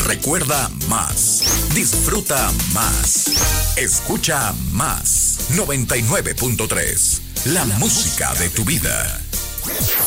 Recuerda más. Disfruta más. Escucha más. 99.3. La música de tu vida.